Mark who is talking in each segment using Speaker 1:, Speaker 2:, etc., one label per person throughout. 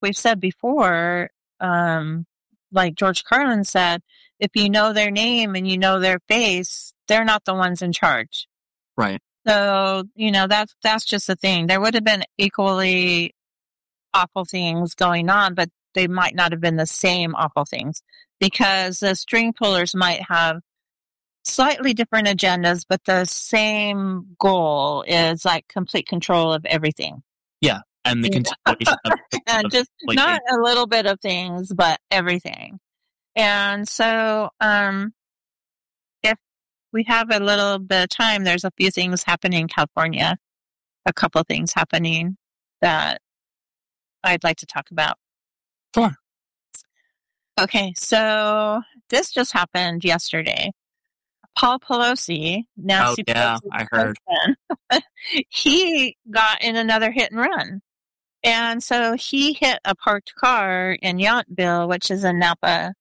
Speaker 1: we've said before, like George Carlin said, if you know their name and you know their face, they're not the ones in charge.
Speaker 2: Right.
Speaker 1: So, that's just the thing. There would have been equally awful things going on, but they might not have been the same awful things because the string pullers might have slightly different agendas, but the same goal is like complete control of everything.
Speaker 2: Yeah. And the continuation
Speaker 1: and just not a little bit of things, but everything. And so, if we have a little bit of time, there's a few things happening in California, a couple of things happening that I'd like to talk about.
Speaker 2: Sure.
Speaker 1: Okay, so this just happened yesterday. Paul Pelosi, Nancy
Speaker 2: Pelosi, I heard.
Speaker 1: He got in another hit and run. And so he hit a parked car in Yountville, which is in Napa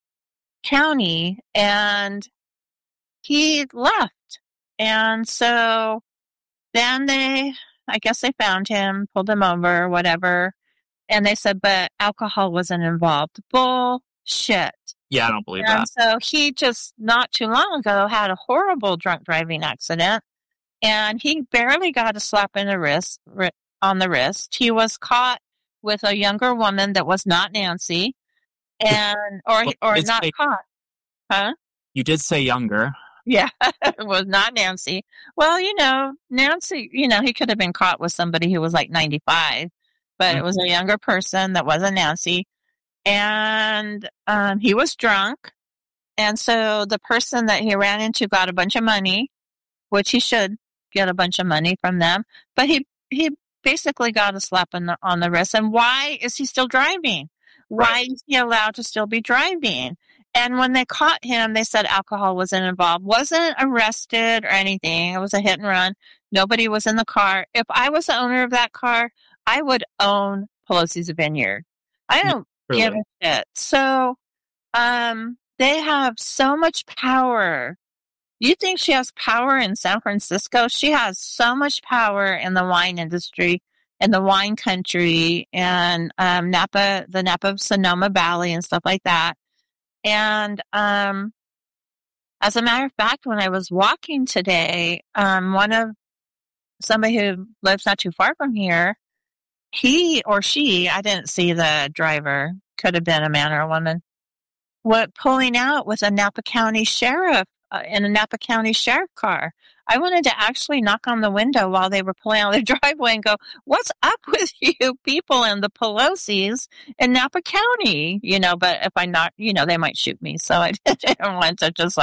Speaker 1: County, and he left. And so then I guess they found him, pulled him over, whatever. And they said, but alcohol wasn't involved. Bullshit.
Speaker 2: Yeah, I don't believe
Speaker 1: and
Speaker 2: that.
Speaker 1: So he just not too long ago had a horrible drunk driving accident, and he barely got a slap in the wrist. On the wrist, he was caught with a younger woman that was not Nancy, or not caught, huh?
Speaker 2: You did say younger.
Speaker 1: Yeah, it was not Nancy. Well, Nancy, he could have been caught with somebody who was like 95, but it was a younger person that wasn't Nancy. And he was drunk. And so the person that he ran into got a bunch of money, which he should get a bunch of money from them. But he basically got a slap on the wrist. And why is he still driving? Why is he allowed to still be driving? And when they caught him, they said alcohol wasn't involved. Wasn't arrested or anything. It was a hit and run. Nobody was in the car. If I was the owner of that car, I would own Pelosi's Vineyard. I don't give a shit. So, they have so much power. You think she has power in San Francisco? She has so much power in the wine industry, in the wine country, and the Napa Sonoma Valley and stuff like that. And as a matter of fact, when I was walking today, somebody who lives not too far from here, he or she, I didn't see the driver, could have been a man or a woman, pulling out with a Napa County sheriff in a Napa County sheriff car. I wanted to actually knock on the window while they were pulling out of their driveway and go, what's up with you people and the Pelosi's in Napa County? But if I knock, they might shoot me. So I didn't want to just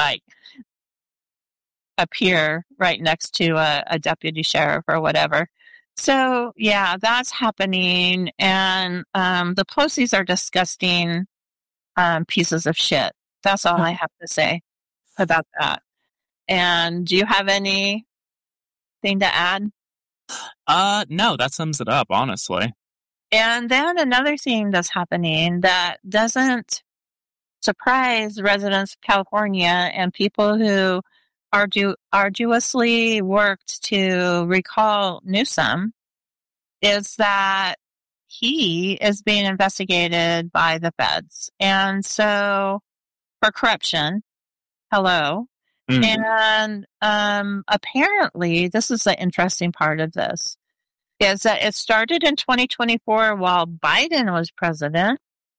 Speaker 1: appear right next to a deputy sheriff or whatever. So yeah, that's happening. And the Pelosi's are disgusting pieces of shit. That's all I have to say about that. And do you have anything to add?
Speaker 2: No, that sums it up, honestly.
Speaker 1: And then another thing that's happening that doesn't surprise residents of California and people who arduously worked to recall Newsom is that he is being investigated by the feds. And so for corruption, hello. Mm-hmm. And apparently, this is the interesting part of this, is that it started in 2024 while Biden was president.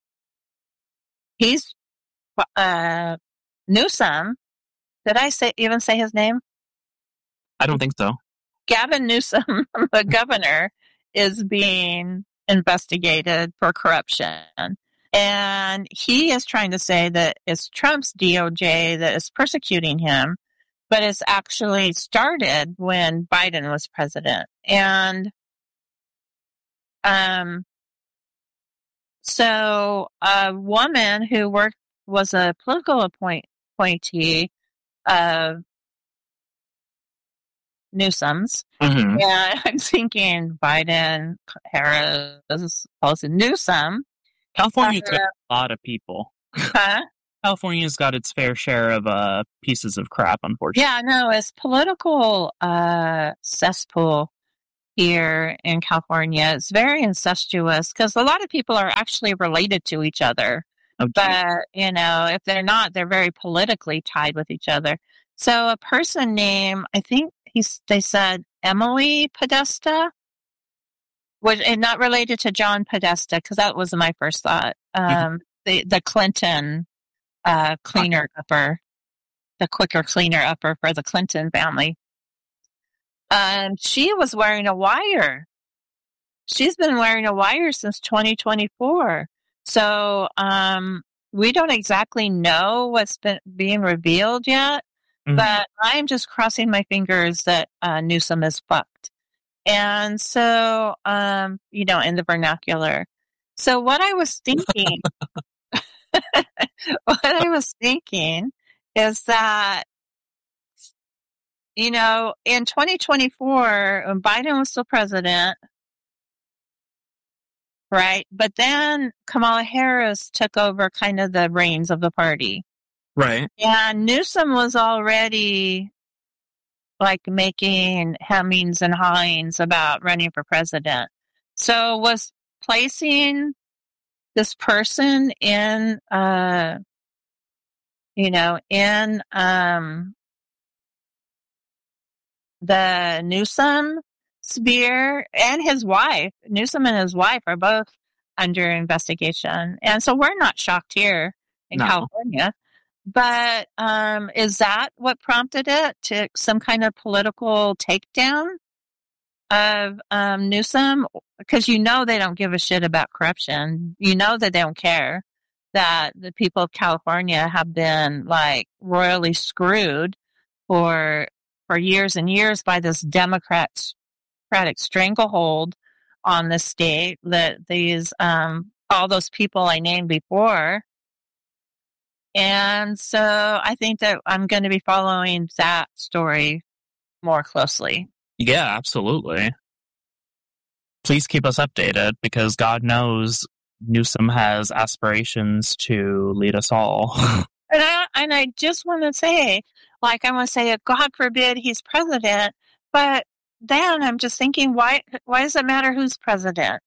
Speaker 1: He's Newsom. Did I even say his name?
Speaker 2: I don't think so.
Speaker 1: Gavin Newsom, the governor, is being investigated for corruption. And he is trying to say that it's Trump's DOJ that is persecuting him, but it's actually started when Biden was president. And so a woman who was a political appointee of Newsom's. Mm-hmm. And I'm thinking Biden, Harris, also Newsom.
Speaker 2: California's got a lot of people.
Speaker 1: Huh?
Speaker 2: California's got its fair share of pieces of crap, unfortunately.
Speaker 1: Yeah, no, it's political cesspool. here in California. It's very incestuous because a lot of people are actually related to each other.
Speaker 2: Oh,
Speaker 1: But, if they're not, they're very politically tied with each other. So a person named, I think they said Emily Podesta, and not related to John Podesta, because that was my first thought. The Clinton cleaner upper, the quicker cleaner upper for the Clinton family. She was wearing a wire. She's been wearing a wire since 2024. So we don't exactly know what's been being revealed yet, but I'm just crossing my fingers that Newsom is fucked. And so, in the vernacular. So what I was thinking, is that, in 2024, when Biden was still president, right? But then Kamala Harris took over kind of the reins of the party.
Speaker 2: Right.
Speaker 1: And Newsom was already making hemmings and hawings about running for president. So was placing this person in, the Newsom sphere, and his wife, Newsom and his wife are both under investigation. And so we're not shocked here in California. But is that what prompted it, to some kind of political takedown of Newsom? Because they don't give a shit about corruption. That they don't care that the people of California have been royally screwed for years and years by this Democratic stranglehold on the state, that these all those people I named before. And so I think that I'm going to be following that story more closely.
Speaker 2: Yeah, absolutely. Please keep us updated, because God knows Newsom has aspirations to lead us all.
Speaker 1: And I just want to say, God forbid he's president, but then I'm just thinking, why does it matter who's president?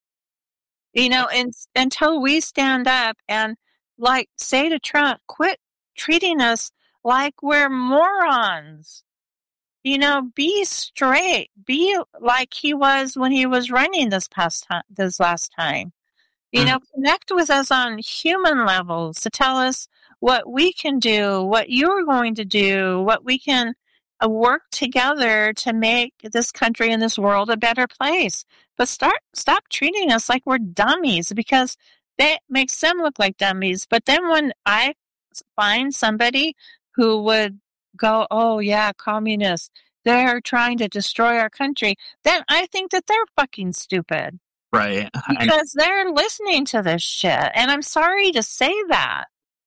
Speaker 1: Until we stand up and say to Trump, quit treating us like we're morons. Be straight. Be like he was when he was running this last time. Connect with us on human levels to tell us what we can do, what you're going to do, what we can work together to make this country and this world a better place. But stop treating us like we're dummies, because that makes them look like dummies. But then when I find somebody who would go, oh yeah, communists, they're trying to destroy our country, then I think that they're fucking stupid.
Speaker 2: Right.
Speaker 1: Because they're listening to this shit. And I'm sorry to say that.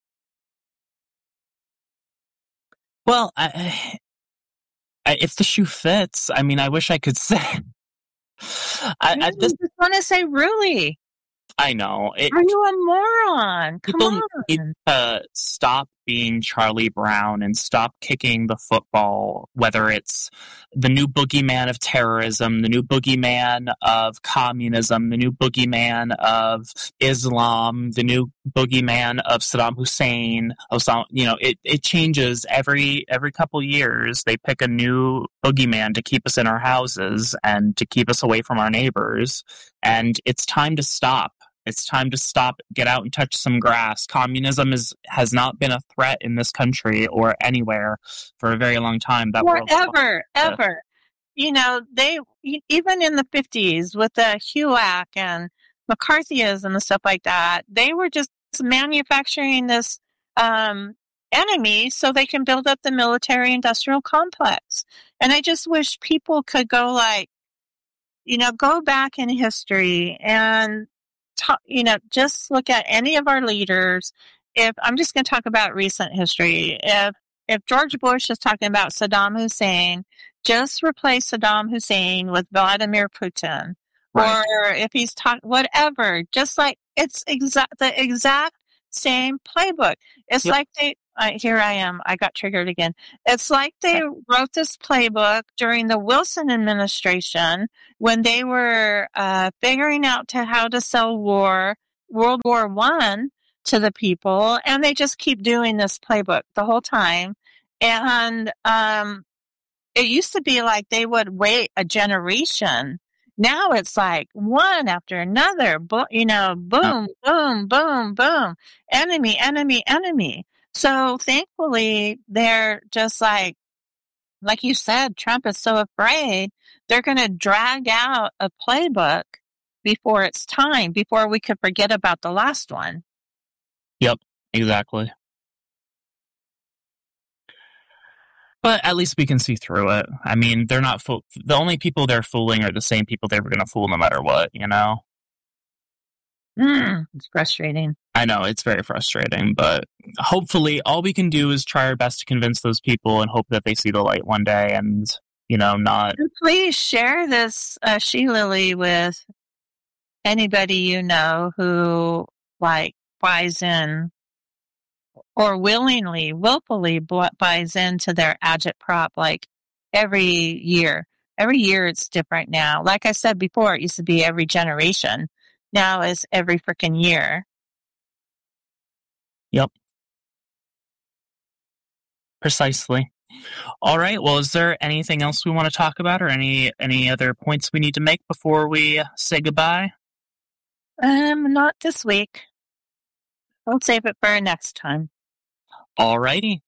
Speaker 2: Well, if the shoe fits, I mean, I wish I could say.
Speaker 1: I just want to say, really?
Speaker 2: I know.
Speaker 1: Are you a moron? Come
Speaker 2: people
Speaker 1: on.
Speaker 2: need to stop being Charlie Brown and stop kicking the football, whether it's the new boogeyman of terrorism, the new boogeyman of communism, the new boogeyman of Islam, the new boogeyman of Saddam Hussein. It changes every couple years. They pick a new boogeyman to keep us in our houses and to keep us away from our neighbors. And it's time to stop. It's time to stop, get out and touch some grass. Communism has not been a threat in this country or anywhere for a very long time.
Speaker 1: Ever. They, even in the 50s with the HUAC and McCarthyism and stuff like that, they were just manufacturing this enemy so they can build up the military-industrial complex. And I just wish people could go go back in history and just look at any of our leaders. If I'm just going to talk about recent history, if George Bush is talking about Saddam Hussein, just replace Saddam Hussein with Vladimir Putin, right. Or if he's whatever, just it's the exact same playbook. It's like Here I am. I got triggered again. It's like they wrote this playbook during the Wilson administration when they were figuring out how to sell World War I to the people, and they just keep doing this playbook the whole time. And it used to be like they would wait a generation. Now it's like one after another, boom, boom, boom, boom, enemy, enemy, enemy. So thankfully, they're just like you said, Trump is so afraid they're going to drag out a playbook before it's time, before we could forget about the last one.
Speaker 2: Yep, exactly. But at least we can see through it. I mean, they're not the only people they're fooling are the same people they were going to fool no matter what, you know?
Speaker 1: It's frustrating.
Speaker 2: I know, it's very frustrating, but hopefully all we can do is try our best to convince those people and hope that they see the light one day and, not...
Speaker 1: Please share this, She-Lily, with anybody you know who, buys in or willfully buys into their agitprop, every year. Every year it's different now. Like I said before, it used to be every generation. Now it's every freaking year.
Speaker 2: Yep. Precisely. All right. Well, is there anything else we want to talk about or any other points we need to make before we say goodbye?
Speaker 1: Not this week. I'll save it for next time.
Speaker 2: All righty.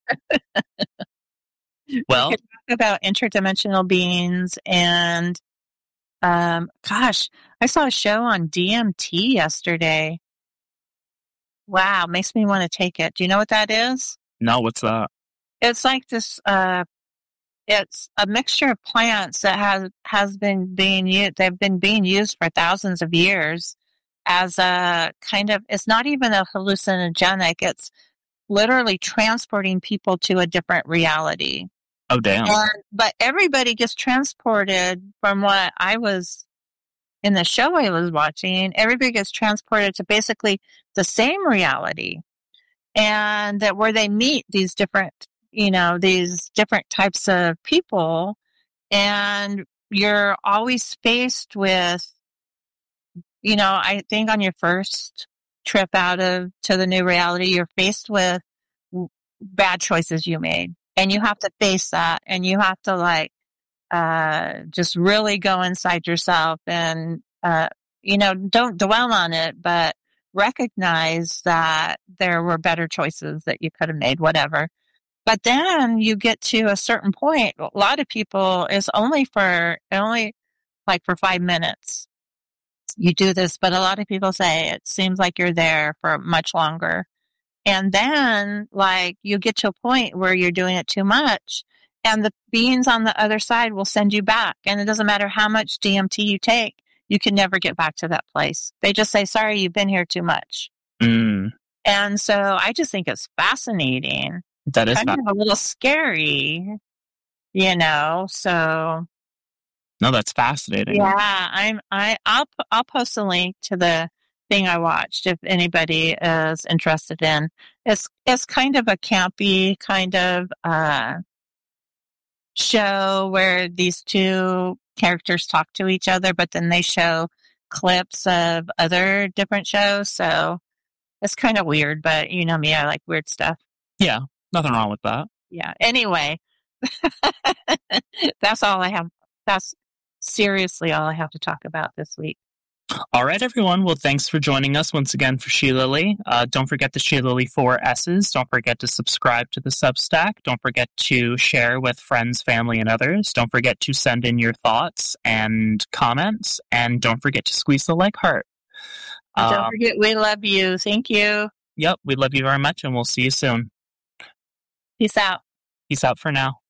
Speaker 2: Well,
Speaker 1: we could talk about interdimensional beings and, gosh, I saw a show on DMT yesterday. Wow, makes me want to take it. Do you know what that is?
Speaker 2: No, what's that?
Speaker 1: It's like this, it's a mixture of plants that has been being used. They've been being used for thousands of years as a kind of, it's not even a hallucinogenic. It's literally transporting people to a different reality.
Speaker 2: Oh, damn.
Speaker 1: But everybody gets transported from what I was in the show I was watching. Everybody gets transported to basically the same reality. And that where they meet these different types of people. And you're always faced with, I think on your first trip to the new reality, you're faced with bad choices you made. And you have to face that, and you have to just really go inside yourself and, don't dwell on it, but recognize that there were better choices that you could have made, whatever. But then you get to a certain point. A lot of people is only for 5 minutes. You do this, but a lot of people say it seems like you're there for much longer. And then, you get to a point where you're doing it too much, and the beings on the other side will send you back. And it doesn't matter how much DMT you take, you can never get back to that place. They just say, sorry, you've been here too much.
Speaker 2: Mm.
Speaker 1: And so I just think it's fascinating.
Speaker 2: That is
Speaker 1: kind of a little scary, so.
Speaker 2: No, that's fascinating.
Speaker 1: Yeah, I'll post a link to the thing I watched if anybody is interested in. It's kind of a campy kind of show where these two characters talk to each other, but then they show clips of other different shows. So it's kind of weird, but you know me, I like weird stuff.
Speaker 2: Yeah, nothing wrong with that.
Speaker 1: Yeah. Anyway, that's all I have. That's seriously all I have to talk about this week.
Speaker 2: All right, everyone. Well, thanks for joining us once again for She-Lily. Don't forget the She-Lily 4 S's. Don't forget to subscribe to the Substack. Don't forget to share with friends, family, and others. Don't forget to send in your thoughts and comments. And don't forget to squeeze the like heart.
Speaker 1: Don't forget, we love you. Thank you.
Speaker 2: Yep, we love you very much, and we'll see you soon.
Speaker 1: Peace out.
Speaker 2: Peace out for now.